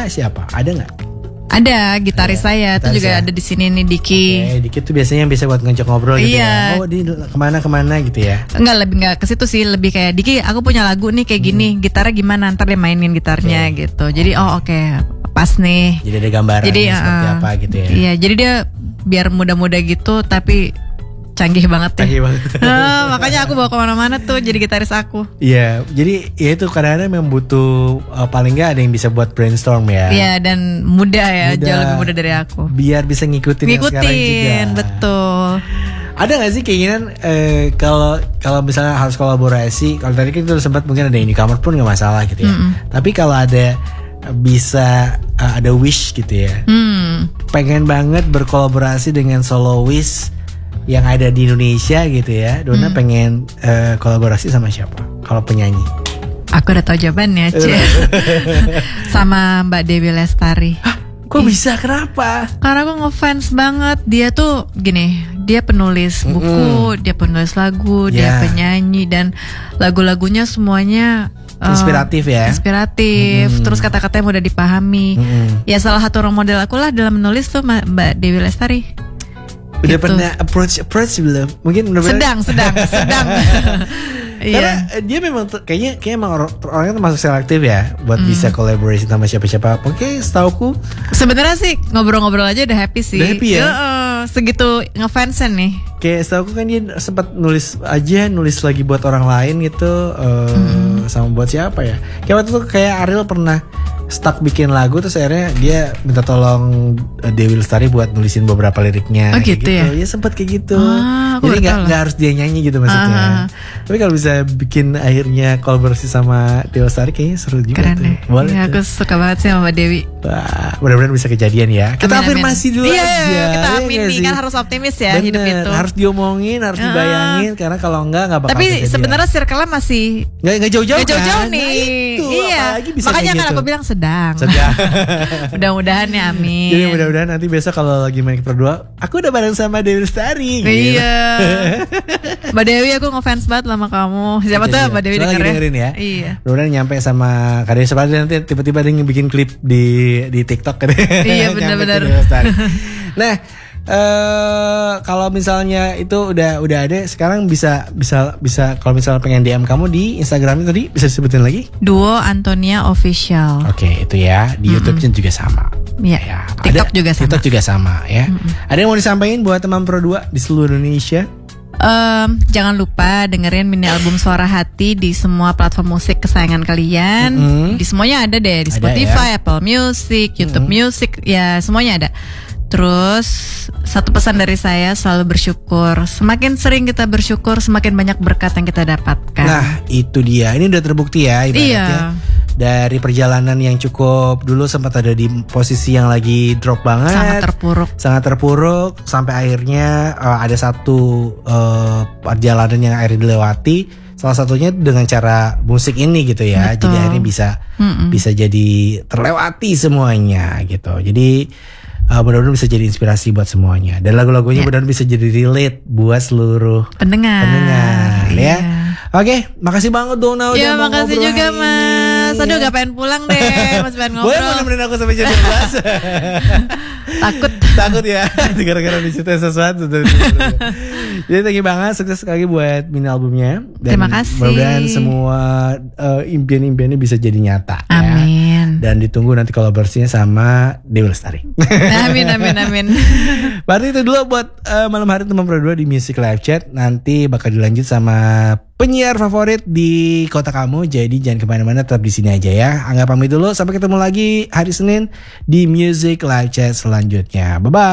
kedua siapa? Ada nggak? Ada gitaris saya tuh juga ada di sini nih, Diki. Diki tuh biasanya bisa buat ngajak ngobrol gitu ya. Oh, di kemana gitu ya? Enggak ke situ sih, lebih kayak Diki, aku punya lagu nih kayak gini, gitarnya gimana, ntar dia mainin gitarnya gitu. Jadi pas nih. Jadi ada gambaran seperti apa gitu ya. Iya, jadi dia biar muda-muda gitu tapi canggih banget ya. Makanya aku bawa kemana-mana tuh jadi gitaris aku. Iya, jadi ya itu kadang-kadang memang butuh paling nggak ada yang bisa buat brainstorm ya. Iya, dan muda, jauh lebih muda dari aku. Biar bisa ngikutin yang sekarang juga. Betul. Ada nggak sih keinginan kalau misalnya harus kolaborasi? Kalau tadi kita sempat mungkin ada yang di kamar pun nggak masalah gitu ya. Tapi kalau ada bisa ada wish gitu ya. Pengen banget berkolaborasi dengan soloist yang ada di Indonesia gitu ya. Donna pengen kolaborasi sama siapa kalau penyanyi? Aku udah tahu jawabannya, sama Mbak Dewi Lestari. Hah? Kok bisa? Kenapa? Karena aku ngefans banget. Dia tuh gini, dia penulis buku, dia penulis lagu, dia penyanyi, dan lagu-lagunya semuanya inspiratif ya. Terus kata-katanya mudah dipahami. Ya salah satu role model aku lah dalam menulis tuh Mbak Dewi Lestari. Udah gitu. Pernah approach belum? Mungkin sedang. Karena dia memang kayaknya emang orangnya termasuk selektif ya buat bisa collaboration sama siapa-siapa. Oke, setauku sebenarnya sih ngobrol-ngobrol aja udah happy sih. Udah happy ya? Segitu ngefansen nih. Kayak setauku kan dia sempat nulis lagi buat orang lain gitu. Sama buat siapa ya? Kayak waktu itu kayak Ariel pernah stuck bikin lagu, terus akhirnya dia minta tolong Dewi Lestari buat nulisin beberapa liriknya. Oh gitu ya? Ya sempat kayak gitu. Jadi nggak harus dia nyanyi gitu maksudnya. Tapi kalau bisa bikin akhirnya kolaborasi sama Dewi Lestari kayaknya seru juga. Keren tuh. Deh. Boleh. Ya, aku suka banget sih sama Mbak Dewi. Wah, mudah-mudahan bisa kejadian ya. Kita afirmasi dulu aja. Kita amin nih, kan harus optimis ya. Bener, hidup itu. Harus diomongin, harus dibayangin, karena kalau enggak bakal tapi kejadian. Sebenarnya circle-nya masih nggak jauh-jauh kan? nih. Nah, itu, iya. Makanya kan aku bilang sedang. Mudah-mudahan ya, amin. Jadi mudah-mudahan nanti besok kalau lagi main berdua, aku udah bareng sama Dewi Lestari. Iya. Mbak Dewi, aku ngefans banget sama kamu. Siapa tuh Mbak Dewi dengerin ya. Iya. Mudah-mudahan nyampe sama Kadang seperti nanti tiba-tiba dia bikin klip di TikTok kan. Iya benar-benar. Nah, kalau misalnya itu udah ada, sekarang bisa kalau misalnya pengen DM kamu di Instagram itu tadi bisa disebutin lagi? Duo Antonia Official. Oke, itu ya. Di YouTube-nya juga sama. Iya. Ya. TikTok juga sama. TikTok juga sama ya. Ada yang mau disampaikan buat teman Pro 2 di seluruh Indonesia? Jangan lupa dengerin mini album Suara Hati di semua platform musik kesayangan kalian. Di semuanya ada deh, di Spotify, Apple Music, YouTube Music, ya semuanya ada. Terus satu pesan dari saya, selalu bersyukur. Semakin sering kita bersyukur, semakin banyak berkat yang kita dapatkan. Nah itu dia, ini udah terbukti ya ibaratnya. Iya. Dari perjalanan yang cukup dulu sempat ada di posisi yang lagi drop banget, sangat terpuruk sampai akhirnya ada satu perjalanan yang akhirnya dilewati. Salah satunya dengan cara musik ini gitu ya. Betul. Jadi akhirnya bisa jadi terlewati semuanya gitu. Jadi mudah-mudahan bisa jadi inspirasi buat semuanya. Dan lagu-lagunya mudah-mudahan bisa jadi relate buat seluruh pendengar ya. Oke, makasih banget Donna udah mau ngobrol. Ya makasih juga Mas. Aduh gak pengen pulang deh, Mas pengen ngobrol. Boleh nemenin aku sampai jam 12. Takut ya, gara-gara diceritain sesuatu. Jadi thank you banget, sukses lagi buat mini albumnya. Dan terima kasih. Mudah-mudahan semua impian-impiannya bisa jadi nyata. Amin. Dan ditunggu nanti kolaborasinya sama Dewi Lestari. Amin. Berarti itu dulu buat malam hari teman Pro 2 di Music Live Chat. Nanti bakal dilanjut sama penyiar favorit di kota kamu. Jadi jangan kemana-mana, tetap di sini aja ya. Angga pamit dulu, sampai ketemu lagi hari Senin di Music Live Chat selanjutnya. Bye-bye.